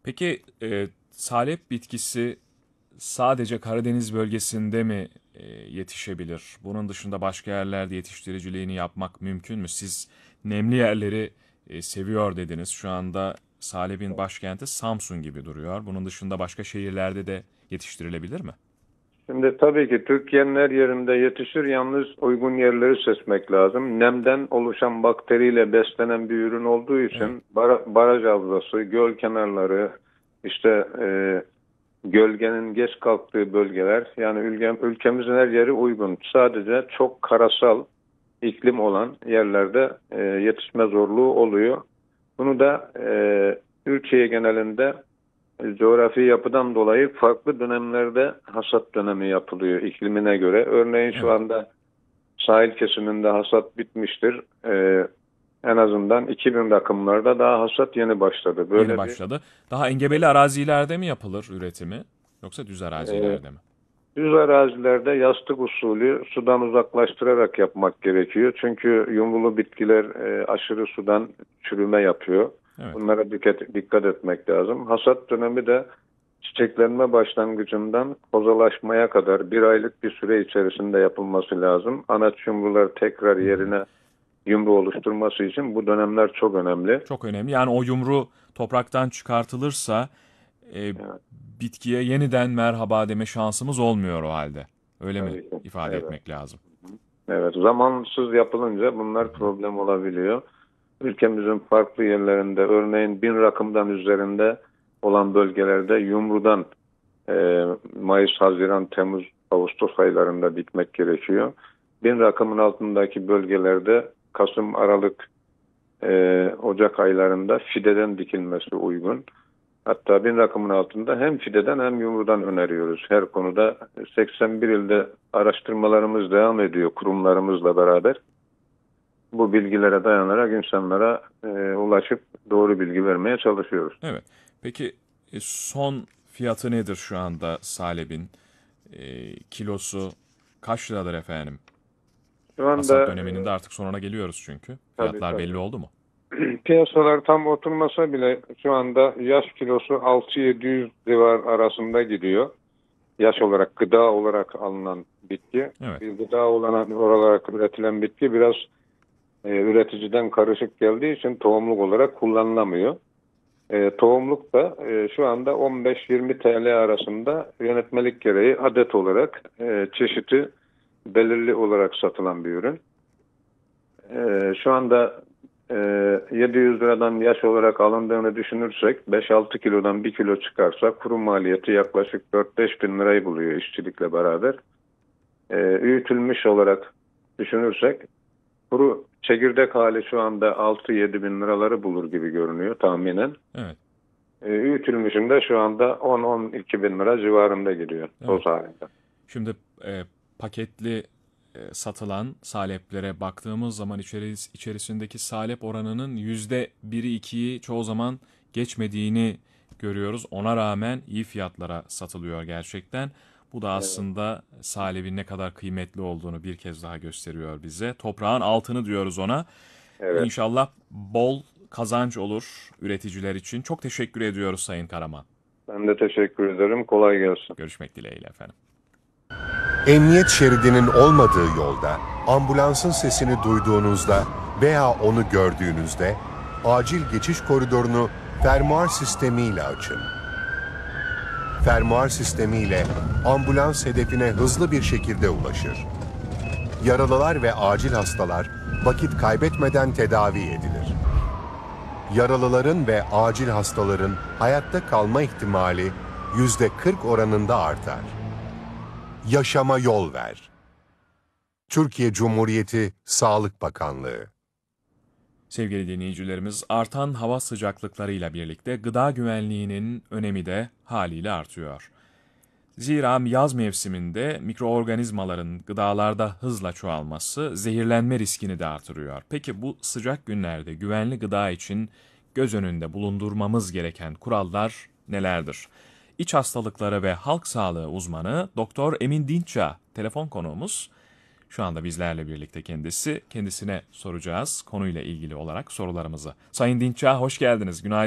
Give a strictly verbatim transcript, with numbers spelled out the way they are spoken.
Peki e, salep bitkisi sadece Karadeniz bölgesinde mi e, yetişebilir? Bunun dışında başka yerlerde yetiştiriciliğini yapmak mümkün mü? Siz nemli yerleri e, seviyor dediniz. Şu anda salepin başkenti Samsun gibi duruyor. Bunun dışında başka şehirlerde de yetiştirilebilir mi? Şimdi tabii ki Türkiye'nin her yerinde yetişir. Yalnız uygun yerleri seçmek lazım. Nemden oluşan bakteriyle beslenen bir ürün olduğu Evet. için bara- baraj havzası, göl kenarları, işte e, gölgenin geç kalktığı bölgeler, yani ülkem, ülkemizin her yeri uygun. Sadece çok karasal iklim olan yerlerde e, yetişme zorluğu oluyor. Bunu da e, Türkiye genelinde e, coğrafi yapıdan dolayı farklı dönemlerde hasat dönemi yapılıyor iklimine göre. Örneğin şu Evet. anda sahil kesiminde hasat bitmiştir. E, en azından iki bin rakımlarda daha hasat yeni başladı. Yeni Böyle bir başladı. Daha engebeli arazilerde mi yapılır üretimi? Yoksa düz e, arazilerde mi? düz arazilerde yastık usulü sudan uzaklaştırarak yapmak gerekiyor. Çünkü yumrulu bitkiler e, aşırı sudan çürüme yapıyor. Evet. Bunlara dikkat, dikkat etmek lazım. Hasat dönemi de çiçeklenme başlangıcından kozalaşmaya kadar bir aylık bir süre içerisinde yapılması lazım. Anaç yumrular tekrar Hı hı. yerine yumru oluşturması için bu dönemler çok önemli. Çok önemli. Yani o yumru topraktan çıkartılırsa e, Evet, bitkiye yeniden merhaba deme şansımız olmuyor o halde. Öyle mi tabii ki. ifade Evet. etmek lazım? Evet, zamansız yapılınca Hı bunlar hı. problem olabiliyor. Ülkemizin farklı yerlerinde, örneğin bin rakımdan üzerinde olan bölgelerde yumrudan e, Mayıs, Haziran, Temmuz, Ağustos aylarında bitmek gerekiyor. Bin rakımın altındaki bölgelerde Kasım, Aralık, e, Ocak aylarında fideden dikilmesi uygun. Hatta bin rakımın altında hem fideden hem yumrudan öneriyoruz. Her konuda seksen bir ilde araştırmalarımız devam ediyor kurumlarımızla beraber. Bu bilgilere dayanarak insanlara e, ulaşıp doğru bilgi vermeye çalışıyoruz. Evet. Peki e, son fiyatı nedir şu anda salebin? E, kilosu kaç liradır efendim? Şu Hasat anda döneminin de e, artık sonuna geliyoruz çünkü. tabii Fiyatlar belli tabii. oldu mu? Piyasalar tam oturmasa bile şu anda yaş kilosu altı yedi yüz civar arasında gidiyor. Yaş olarak, gıda olarak alınan bitki. Evet. Bir gıda olan olarak üretilen bitki biraz e, üreticiden karışık geldiği için tohumluk olarak kullanılamıyor. E, tohumluk da e, şu anda on beş yirmi T L arasında yönetmelik gereği adet olarak e, çeşidi belirli olarak satılan bir ürün. E, şu anda e, yedi yüz liradan yaş olarak alındığını düşünürsek beş altı kilodan bir kilo çıkarsa kuru maliyeti yaklaşık dört beş bin lirayı buluyor işçilikle beraber. E, Öğütülmüş olarak düşünürsek kuru çekirdek hali şu anda altı yedi bin liraları bulur gibi görünüyor tahminen. Evet. E, Öğütülmüşün de şu anda on on iki bin lira civarında gidiyor Evet. toz halinde. Şimdi e, paketli e, satılan saleplere baktığımız zaman içeris içerisindeki salep oranının yüzde biri ikiyi çoğu zaman geçmediğini görüyoruz. Ona rağmen iyi fiyatlara satılıyor gerçekten. Bu da Evet. aslında salebin ne kadar kıymetli olduğunu bir kez daha gösteriyor bize. Toprağın altını diyoruz ona. Evet. İnşallah bol kazanç olur üreticiler için. Çok teşekkür ediyoruz Sayın Karaman. Ben de teşekkür ederim. Kolay gelsin. Görüşmek dileğiyle efendim. Emniyet şeridinin olmadığı yolda, ambulansın sesini duyduğunuzda veya onu gördüğünüzde acil geçiş koridorunu fermuar sistemiyle açın. Fermuar sistemiyle ambulans hedefine hızlı bir şekilde ulaşır. Yaralılar ve acil hastalar vakit kaybetmeden tedavi edilir. Yaralıların ve acil hastaların hayatta kalma ihtimali yüzde kırk oranında artar. Yaşama yol ver. Türkiye Cumhuriyeti Sağlık Bakanlığı. Sevgili dinleyicilerimiz, artan hava sıcaklıklarıyla birlikte gıda güvenliğinin önemi de haliyle artıyor. Zira yaz mevsiminde mikroorganizmaların gıdalarda hızla çoğalması zehirlenme riskini de artırıyor. Peki bu sıcak günlerde güvenli gıda için göz önünde bulundurmamız gereken kurallar nelerdir? İç hastalıkları ve halk sağlığı uzmanı Doktor Emin Dinçça telefon konuğumuz. Şu anda bizlerle birlikte kendisi. Kendisine soracağız konuyla ilgili olarak sorularımızı. Sayın Dinçça hoş geldiniz. Günaydın.